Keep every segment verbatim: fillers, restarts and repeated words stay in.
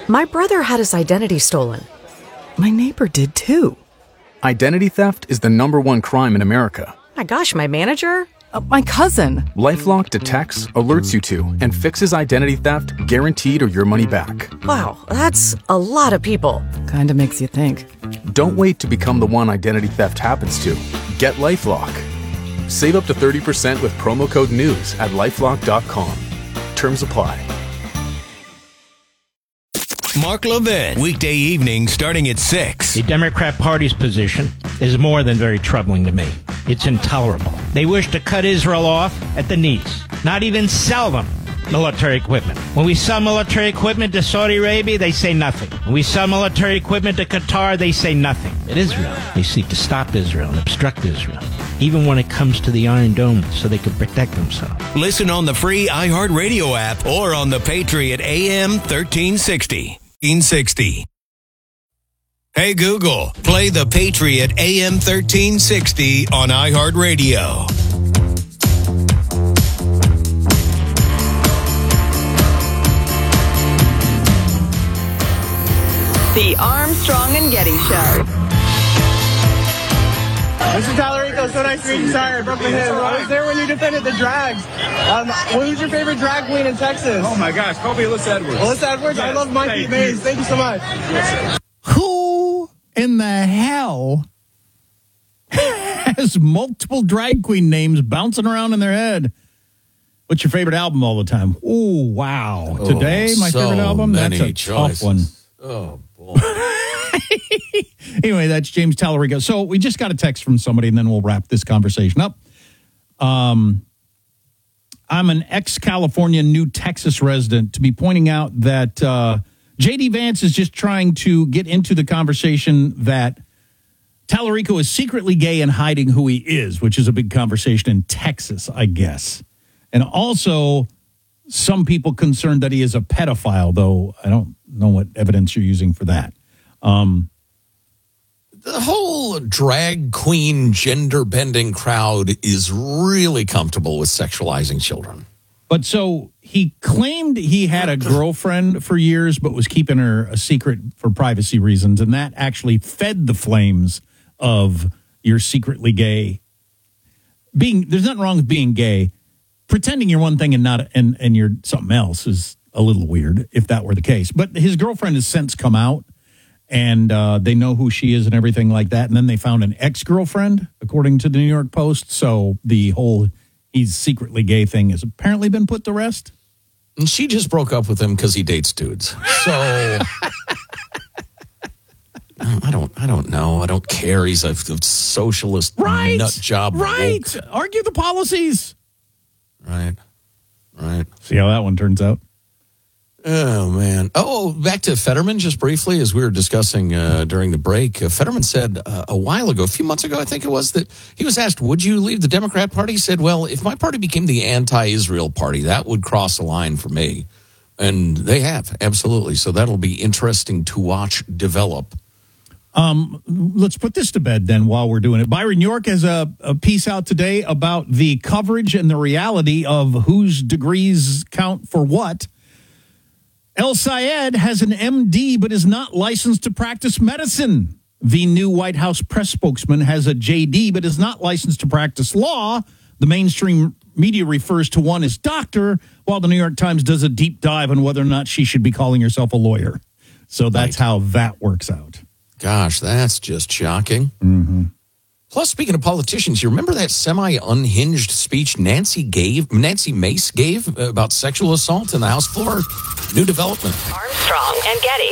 My brother had his identity stolen. My neighbor did too. Identity theft is the number one crime in America. My gosh, my manager? Uh, my cousin. LifeLock detects, alerts you to, and fixes identity theft guaranteed or your money back. Wow, that's a lot of people. Kinda makes you think. Don't wait to become the one identity theft happens to. Get LifeLock. Save up to thirty percent with promo code NEWS at lifelock dot com. Terms apply. Mark Levin, weekday evenings starting at six. The Democrat Party's position is more than very troubling to me. It's intolerable. They wish to cut Israel off at the knees, not even sell them military equipment. When we sell military equipment to Saudi Arabia, they say nothing. When we sell military equipment to Qatar, they say nothing. At Israel, they seek to stop Israel and obstruct Israel, even when it comes to the Iron Dome, so they can protect themselves. Listen on the free iHeartRadio app or on the Patriot A M thirteen sixty. thirteen sixty. Hey Google, play the Patriot A M thirteen sixty on iHeartRadio. The Armstrong and Getty Show. Mister Tallarico, so nice to meet you. Sorry, I broke my hip. I was there when you defended the drags. Um, who's your favorite drag queen in Texas? Oh my gosh, call me Alyssa Edwards. Alyssa Edwards? Yes, I love Mikey Mays. Thank you so much. Who in the hell has multiple drag queen names bouncing around in their head? What's your favorite album all the time? Oh, wow. Oh, Today, my so favorite album? That's a choices. tough one. Oh, boy. Anyway, that's James Tallarico. So we just got a text from somebody, and then we'll wrap this conversation up. Um, I'm an ex-California, New Texas resident to be pointing out that uh, J D. Vance is just trying to get into the conversation that Tallarico is secretly gay and hiding who he is, which is a big conversation in Texas, I guess. And also, some people concerned that he is a pedophile, though I don't know what evidence you're using for that. Um, the whole drag queen gender bending crowd is really comfortable with sexualizing children. But so he claimed he had a girlfriend for years, but was keeping her a secret for privacy reasons. And that actually fed the flames of you're secretly gay. Being, there's nothing wrong with being gay. Pretending you're one thing and not, and, and you're something else is a little weird if that were the case. But his girlfriend has since come out. And uh, they know who she is and everything like that. And then they found an ex-girlfriend, according to the New York Post. So the whole he's secretly gay thing has apparently been put to rest. And she just broke up with him because he dates dudes. So I don't, I don't know. I don't care. He's a, a socialist right. nut job. Right. Woke. Argue the policies. Right. Right. See how that one turns out. Oh, man. Oh, back to Fetterman just briefly, as we were discussing uh, during the break. Uh, Fetterman said uh, a while ago, a few months ago, I think it was, that he was asked, would you leave the Democrat Party? He said, well, if my party became the anti-Israel party, that would cross a line for me. And they have, absolutely. So that'll be interesting to watch develop. Um, let's put this to bed then while we're doing it. Byron York has a, a piece out today about the coverage and the reality of whose degrees count for what. El Sayed has an M D but is not licensed to practice medicine. The new White House press spokesman has a J D but is not licensed to practice law. The mainstream media refers to one as doctor, while the New York Times does a deep dive on whether or not she should be calling herself a lawyer. So that's right. How that works out. Gosh, that's just shocking. Mm-hmm. Plus, speaking of politicians, you remember that semi-unhinged speech Nancy gave, Nancy Mace gave about sexual assault in the House floor? New development. Armstrong and Getty.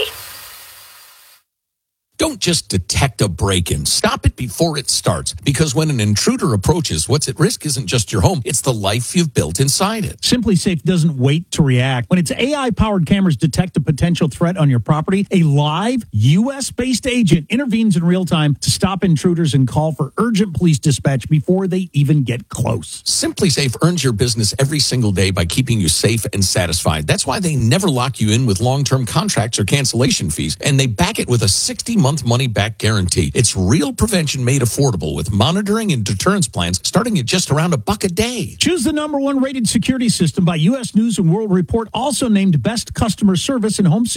Don't just detect a break-in. Stop it before it starts. Because when an intruder approaches, what's at risk isn't just your home. It's the life you've built inside it. Simply Safe doesn't wait to react. When its A I-powered cameras detect a potential threat on your property, a live U S-based agent intervenes in real time to stop intruders and call for urgent police dispatch before they even get close. Simply Safe earns your business every single day by keeping you safe and satisfied. That's why they never lock you in with long-term contracts or cancellation fees. And they back it with a sixty-month money-back guarantee. It's real prevention made affordable with monitoring and deterrence plans starting at just around a buck a day. Choose the number one rated security system by U S News and World Report, also named Best Customer Service in Home Security.